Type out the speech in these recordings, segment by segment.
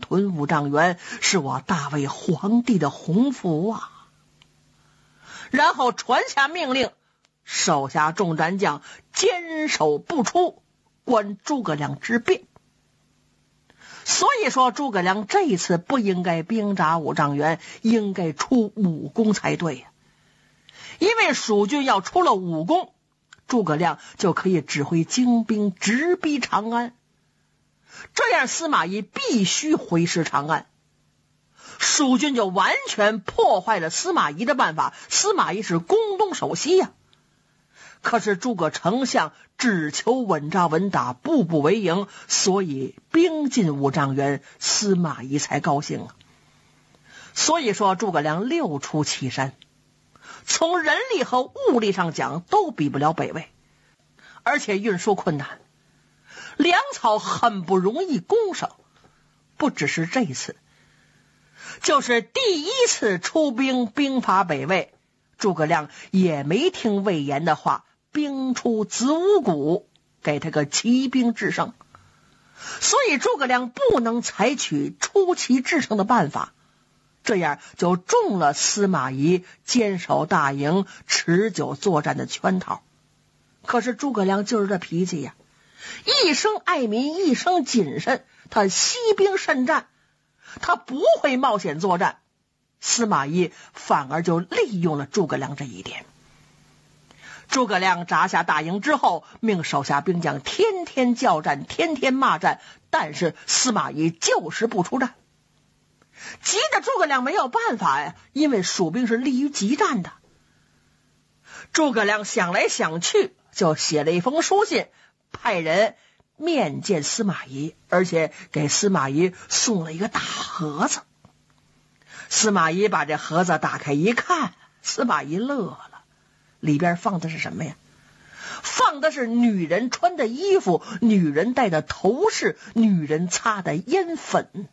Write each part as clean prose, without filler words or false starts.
屯五丈原，是我大魏皇帝的洪福啊。然后传下命令，手下众战将坚守不出，观诸葛亮之变。所以说诸葛亮这一次不应该兵扎五丈原，应该出武功才对呀。因为蜀军要出了武功，诸葛亮就可以指挥精兵直逼长安，这样司马懿必须回师长安，蜀军就完全破坏了司马懿的办法，司马懿是攻东守西呀。可是诸葛丞相只求稳扎稳打，步步为营，所以兵进五丈原，司马懿才高兴啊。所以说诸葛亮6出祁山，从人力和物力上讲都比不了北魏，而且运输困难，粮草很不容易攻上。不只是这一次，就是第一次出兵兵伐北魏，诸葛亮也没听魏延的话，兵出子午谷，给他个骑兵制胜。所以诸葛亮不能采取出奇制胜的办法，这样就中了司马懿坚守大营持久作战的圈套。可是诸葛亮就是这脾气呀，一生爱民，一生谨慎，他惜兵慎战，他不会冒险作战。司马懿反而就利用了诸葛亮这一点。诸葛亮扎下大营之后，命手下兵将天天叫战，天天骂战，但是司马懿就是不出战，急得诸葛亮没有办法呀，因为蜀兵是立于急战的。诸葛亮想来想去，就写了一封书信，派人面见司马懿，而且给司马懿送了一个大盒子。司马懿把这盒子打开一看，司马懿乐了，里边放的是什么呀？放的是女人穿的衣服，女人戴的头饰，女人擦的烟粉。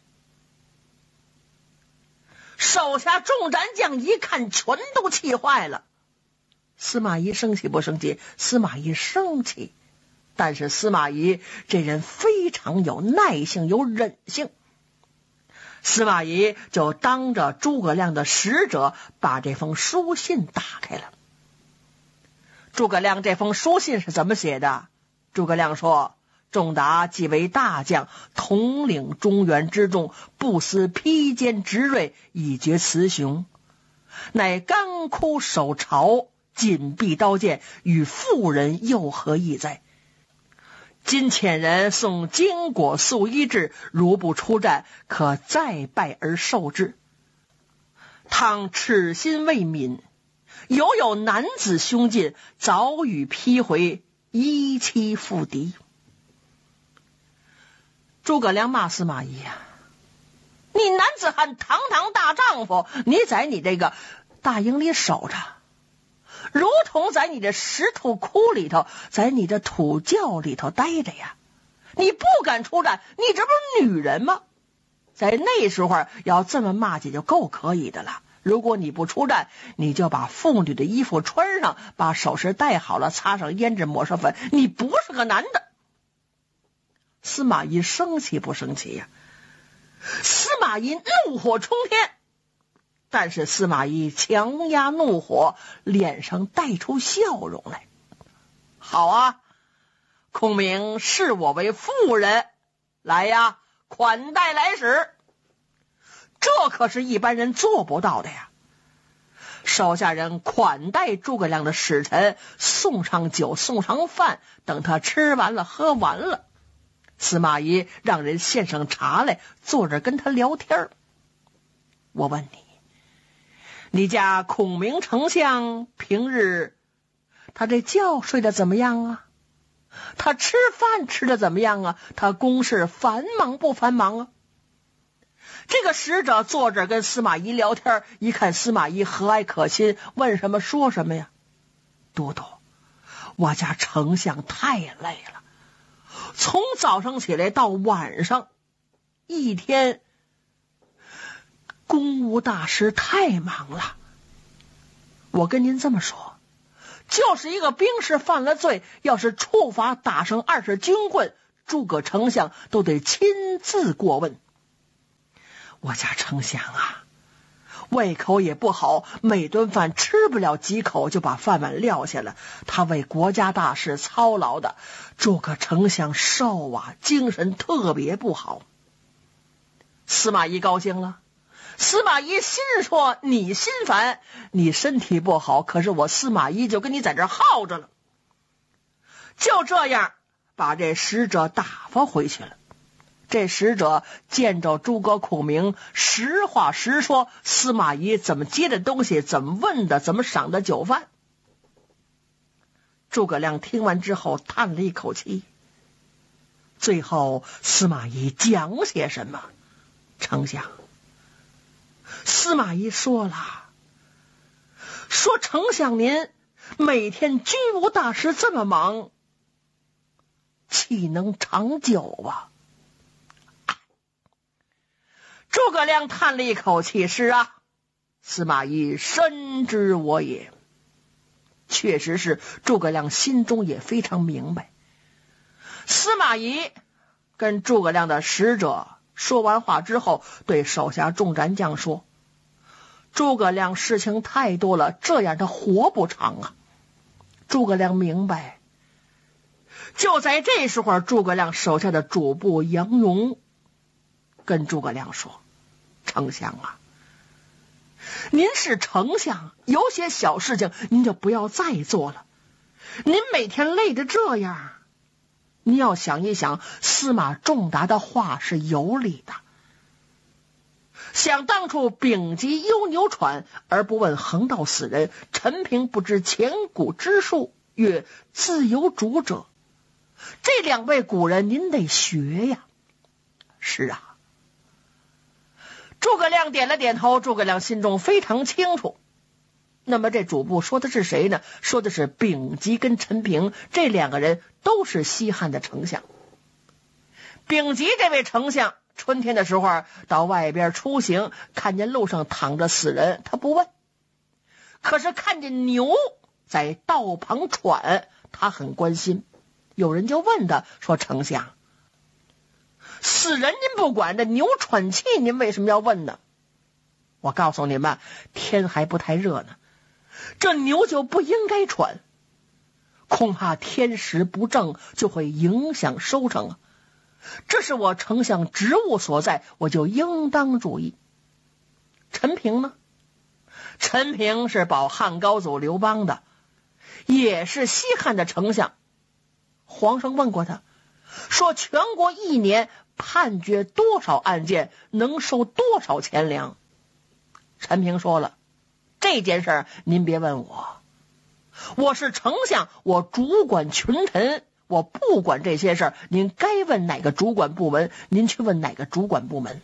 手下众战将一看，全都气坏了。司马懿生气不生气？司马懿生气，但是司马懿这人非常有耐性，有忍性。司马懿就当着诸葛亮的使者把这封书信打开了。诸葛亮这封书信是怎么写的？诸葛亮说：仲达既为大将，统领中原之众，不思披坚执锐，以绝雌雄，乃干枯守巢，紧闭刀剑，与妇人又何异哉？今遣人送金果素衣至，如不出战，可再拜而受之。倘耻心未泯，犹有男子凶尽，早与批回，依期复敌。诸葛亮骂司马懿呀，你男子汉堂堂大丈夫，你在你这个大营里守着，如同在你的石头窟里头，在你的土窖里头待着呀，你不敢出战，你这不是女人吗？在那时候要这么骂街就够可以的了。如果你不出战，你就把妇女的衣服穿上，把首饰戴好了，擦上胭脂抹上粉，你不是个男的。司马懿生气不生气呀？司马懿怒火冲天，但是司马懿强压怒火，脸上带出笑容来。好啊，孔明视我为妇人，来呀，款待来使。这可是一般人做不到的呀。手下人款待诸葛亮的使臣，送上酒，送上饭，等他吃完了喝完了，司马懿让人献上茶来，坐着跟他聊天。我问你，你家孔明丞相平日他这觉睡得怎么样啊？他吃饭吃得怎么样啊？他公事繁忙不繁忙啊？这个使者坐着跟司马懿聊天，一看司马懿和蔼可亲，问什么说什么呀。都督，我家丞相太累了，从早上起来到晚上，一天公务大事太忙了。我跟您这么说，就是一个兵士犯了罪，要是处罚打上20军棍，诸葛丞相都得亲自过问。 我家丞相啊，胃口也不好，每顿饭吃不了几口就把饭碗撂下了。他为国家大事操劳的，诸葛丞相瘦啊，精神特别不好。司马懿高兴了，司马懿心说：你心烦，你身体不好，可是我司马懿就跟你在这耗着了。就这样把这使者打发回去了。这使者见着诸葛孔明，实话实说司马懿怎么接的东西，怎么问的，怎么赏的酒饭。诸葛亮听完之后叹了一口气。最后司马懿讲些什么？丞相，司马懿说了，说丞相您每天军务大事这么忙，岂能长久啊？诸葛亮叹了一口气，是啊，司马懿深知我也。确实是，诸葛亮心中也非常明白。司马懿跟诸葛亮的使者说完话之后，对手下众战将说：诸葛亮事情太多了，这样他活不长啊。诸葛亮明白。就在这时候，诸葛亮手下的主簿杨勇跟诸葛亮说：丞相啊，您是丞相，有些小事情您就不要再做了。您每天累得这样，您要想一想，司马仲达的话是有理的。想当初丙吉忧牛喘而不问横道死人，陈平不知千古之术，曰自有主者。这两位古人您得学呀。是啊。诸葛亮点了点头，诸葛亮心中非常清楚。那么这主簿说的是谁呢？说的是丙吉跟陈平，这两个人都是西汉的丞相。丙吉这位丞相春天的时候到外边出行，看见路上躺着死人，他不问。可是看见牛在道旁喘，他很关心。有人就问他说：丞相，死人您不管，这牛喘气您为什么要问呢？我告诉你们，天还不太热呢，这牛就不应该喘，恐怕天时不正就会影响收成啊。这是我丞相职务所在，我就应当注意。陈平呢？陈平是保汉高祖刘邦的，也是西汉的丞相。皇上问过他，说全国一年判决多少案件，能收多少钱粮。陈平说了，这件事您别问我，我是丞相，我主管群臣，我不管这些事，您该问哪个主管部门，您去问哪个主管部门。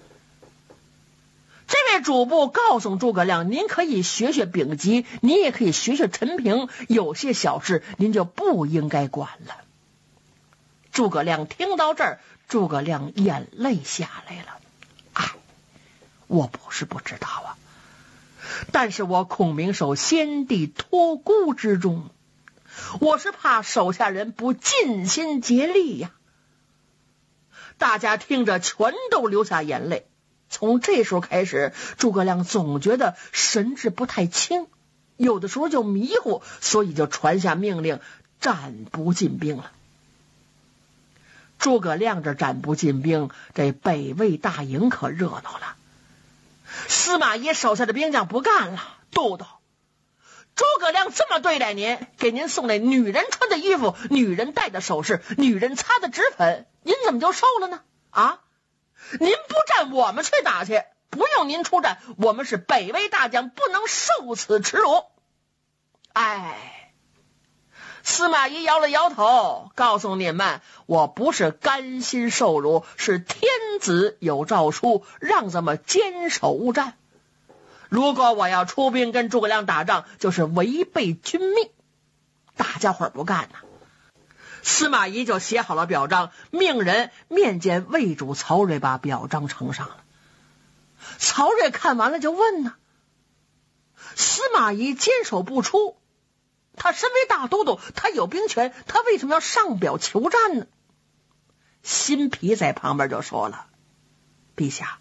这位主簿告诉诸葛亮，您可以学学丙吉，您也可以学学陈平，有些小事您就不应该管了。诸葛亮听到这儿，诸葛亮眼泪下来了。我不是不知道啊，但是我孔明守先帝托孤之中，我是怕手下人不尽心竭力呀。大家听着全都流下眼泪。从这时候开始，诸葛亮总觉得神志不太清，有的时候就迷糊，所以就传下命令，战不进兵了。诸葛亮这战不进兵，这北魏大营可热闹了。司马懿手下的兵将不干了，都督，诸葛亮这么对待您，给您送那女人穿的衣服，女人戴的首饰，女人擦的脂粉，您怎么就瘦了呢？啊，您不战，我们去打去，不用您出战，我们是北魏大将，不能受此耻辱。司马懿摇了摇头，告诉你们，我不是甘心受辱，是天子有诏书，让咱们坚守勿战。如果我要出兵跟诸葛亮打仗，就是违背军命。大家伙不干呐。司马懿就写好了表彰，命人面见魏主曹睿，把表彰呈上了。曹睿看完了就问呢，司马懿坚守不出，他身为大都督，他有兵权，他为什么要上表求战呢？辛毗在旁边就说了，陛下，